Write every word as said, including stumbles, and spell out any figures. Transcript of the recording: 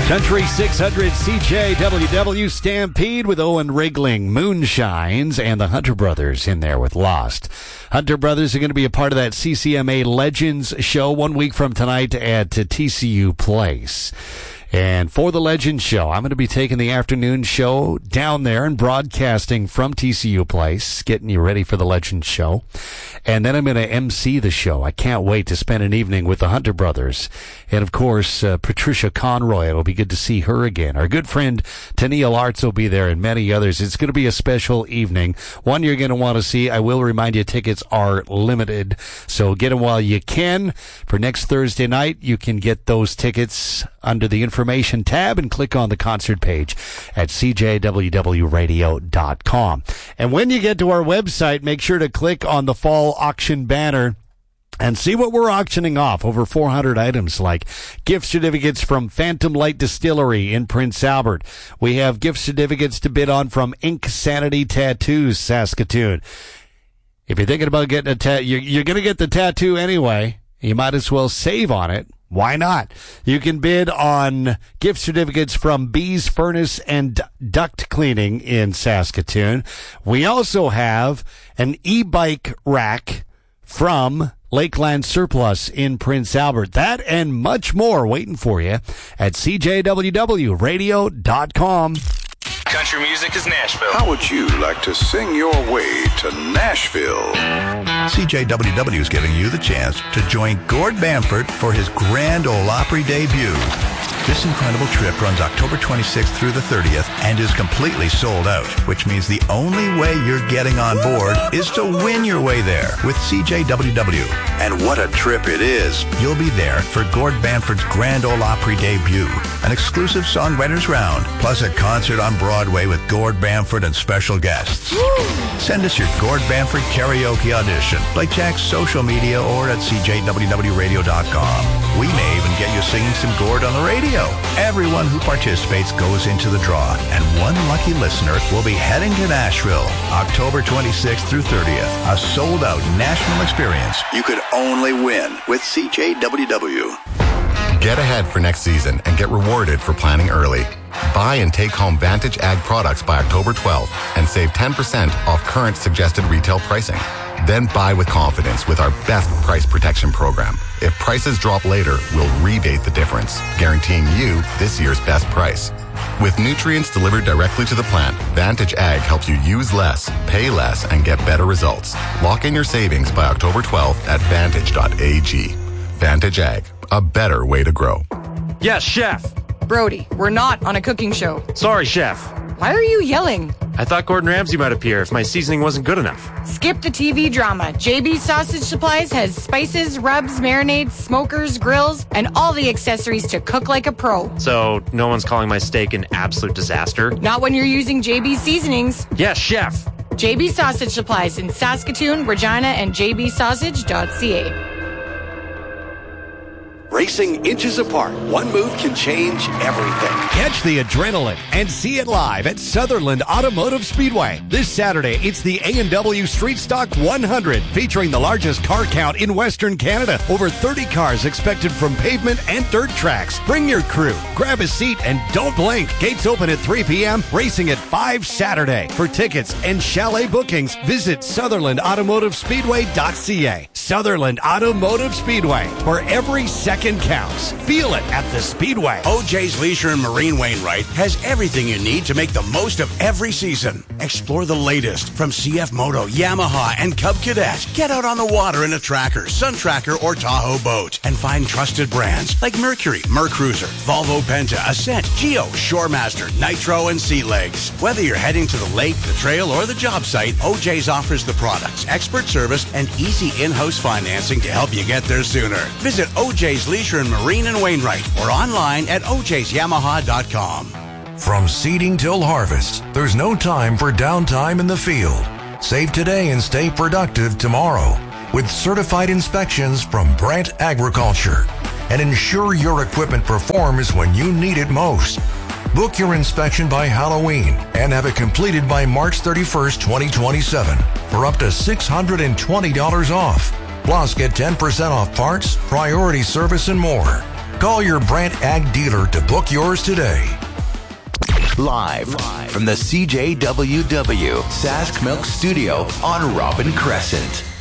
Country six hundred C J W W Stampede with Owen Rigling, Moonshines, and the Hunter Brothers in there with Lost. Hunter Brothers are going to be a part of that C C M A Legends show one week from tonight at T C U Place. And for the Legends show, I'm going to be taking the afternoon show down there and broadcasting from T C U Place, getting you ready for the Legends show. And then I'm going to M C the show. I can't wait to spend an evening with the Hunter Brothers. And, of course, uh, Patricia Conroy. It'll be good to see her again. Our good friend Tennille Arts will be there and many others. It's going to be a special evening. One you're going to want to see. I will remind you, tickets are limited. So get them while you can. For next Thursday night, you can get those tickets under the information tab and click on the concert page at c j w w radio dot com. And when you get to our website, make sure to click on the fall auction banner and see what we're auctioning off. Over four hundred items like gift certificates from Phantom Light Distillery in Prince Albert. We have gift certificates to bid on from Ink Sanity Tattoos, Saskatoon. If you're thinking about getting a tattoo, you're, you're going to get the tattoo anyway. You might as well save on it. Why not? You can bid on gift certificates from Bees Furnace and Duct Cleaning in Saskatoon. We also have an e-bike rack from Lakeland Surplus in Prince Albert. That and much more waiting for you at c j w w radio dot com. Country music is Nashville. How would you like to sing your way to Nashville? C J W W is giving you the chance to join Gord Bamford for his Grand Ole Opry debut. This incredible trip runs October twenty-sixth through the thirtieth and is completely sold out, which means the only way you're getting on board is to win your way there with C J W W. And what a trip it is. You'll be there for Gord Bamford's Grand Ole Opry debut, an exclusive songwriters round, plus a concert on Broadway with Gord Bamford and special guests. Woo! Send us your Gord Bamford karaoke audition. Like Jack's social media or at c j w w radio dot com. We may even get you singing some Gord on the radio. Everyone who participates goes into the draw, and one lucky listener will be heading to Nashville October twenty-sixth through thirtieth. A sold-out national experience. You could only win with C J W W. Get ahead for next season and get rewarded for planning early. Buy and take home Vantage Ag products by October twelfth and save ten percent off current suggested retail pricing. Then buy with confidence with our best price protection program. If prices drop later, we'll rebate the difference, guaranteeing you this year's best price. With nutrients delivered directly to the plant, Vantage Ag helps you use less, pay less, and get better results. Lock in your savings by October twelfth at vantage dot a g. Vantage Ag, a better way to grow. Yes, Chef. Brody, we're not on a cooking show. Sorry, Chef. Why are you yelling? I thought Gordon Ramsay might appear if my seasoning wasn't good enough. Skip the T V drama. J B Sausage Supplies has spices, rubs, marinades, smokers, grills, and all the accessories to cook like a pro. So no one's calling my steak an absolute disaster? Not when you're using J B seasonings. Yes, Chef. J B Sausage Supplies in Saskatoon, Regina, and j b sausage dot c a. Racing inches apart. One move can change everything. Catch the adrenaline and see it live at Sutherland Automotive Speedway. This Saturday, it's the A and W Street Stock one hundred, featuring the largest car count in Western Canada. Over thirty cars expected from pavement and dirt tracks. Bring your crew, grab a seat, and don't blink. Gates open at three p.m., racing at five Saturday. For tickets and chalet bookings, visit sutherland automotive speedway dot c a. Sutherland Automotive Speedway, where every second counts. Feel it at the Speedway. O J's Leisure and Marine Wainwright has everything you need to make the most of every season. Explore the latest from C F Moto, Yamaha, and Cub Cadet. Get out on the water in a Tracker, Sun Tracker, or Tahoe boat and find trusted brands like Mercury, Mercruiser, Volvo Penta, Ascent, Geo, Shoremaster, Nitro, and Sea Legs. Whether you're heading to the lake, the trail, or the job site, O J's offers the products, expert service, and easy in-house financing to help you get there sooner. Visit O J's Leisure and Marine and Wainwright or online at o j's yamaha dot com. From seeding till harvest, there's no time for downtime in the field. Save today and stay productive tomorrow with certified inspections from Brant Agriculture, and ensure your equipment performs when you need it most. Book your inspection by Halloween and have it completed by March thirty-first, twenty twenty-seven for up to six hundred twenty dollars off. Plus, get ten percent off parts, priority service, and more. Call your Brant Ag dealer to book yours today. Live from the C J W W Sask Milk Studio on Robin Crescent.